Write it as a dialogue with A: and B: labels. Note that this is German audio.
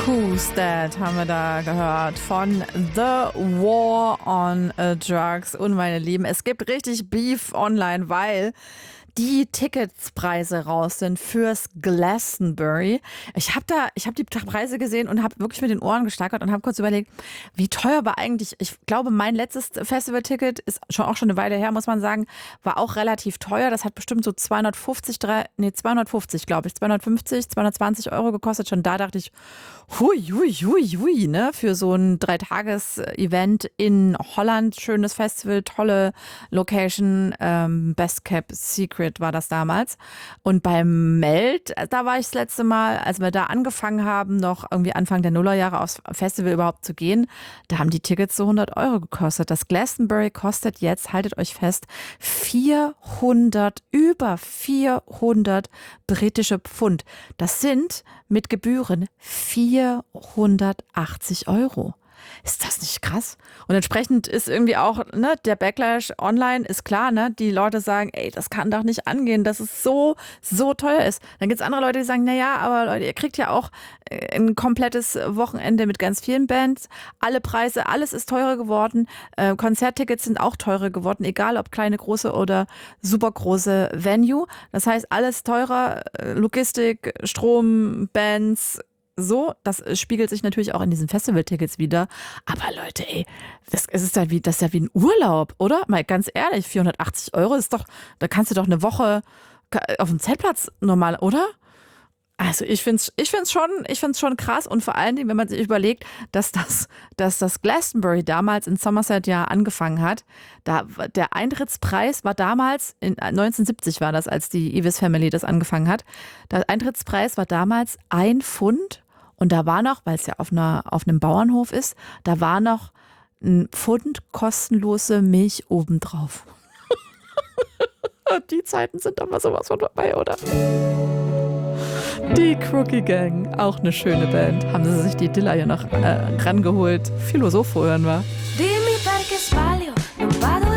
A: Who's That haben wir da gehört von The War on Drugs. Und meine Lieben, es gibt richtig Beef online, weil die Ticketspreise raus sind fürs Glastonbury. Ich habe die Preise gesehen und habe wirklich mit den Ohren gestackert und habe kurz überlegt, wie teuer war eigentlich, ich glaube, mein letztes Festivalticket ist auch schon eine Weile her, muss man sagen, war auch relativ teuer. Das hat bestimmt so 250, glaube ich, 250, 220 Euro gekostet. Schon da dachte ich, hui, ne, für so ein 3-Tages-Event in Holland. Schönes Festival, tolle Location, Best Kept Secret war das damals. Und beim Meld, da war ich das letzte Mal, als wir da angefangen haben, noch irgendwie Anfang der Nullerjahre aufs Festival überhaupt zu gehen, da haben die Tickets so 100 Euro gekostet. Das Glastonbury kostet jetzt, haltet euch fest, über 400 britische Pfund. Das sind mit Gebühren 480 Euro. Ist das nicht krass? Und entsprechend ist irgendwie auch, ne, der Backlash online ist klar, ne? Die Leute sagen, ey, das kann doch nicht angehen, dass es so teuer ist. Dann gibt es andere Leute, die sagen, naja, aber Leute, ihr kriegt ja auch ein komplettes Wochenende mit ganz vielen Bands. Alle Preise, alles ist teurer geworden. Konzerttickets sind auch teurer geworden, egal ob kleine, große oder super große Venue. Das heißt, alles teurer, Logistik, Strom, Bands, so, das spiegelt sich natürlich auch in diesen Festivaltickets wieder. Aber Leute, ey, das ist ja wie ein Urlaub, oder? Mal ganz ehrlich, 480 Euro ist doch, da kannst du doch eine Woche auf dem Zeltplatz normal, oder? Also ich find's schon krass und vor allen Dingen, wenn man sich überlegt, dass das Glastonbury damals in Somerset ja angefangen hat, der Eintrittspreis war damals, in 1970 war das, als die Evis Family das angefangen hat, der Eintrittspreis war damals 1 Pfund und da war noch, weil es ja auf einem Bauernhof ist, da war noch ein Pfund kostenlose Milch obendrauf. Die Zeiten sind doch mal sowas von vorbei, oder? Die Crookie Gang, auch eine schöne Band. Haben sie sich die Dilla hier noch rangeholt. Philosoph hören wir.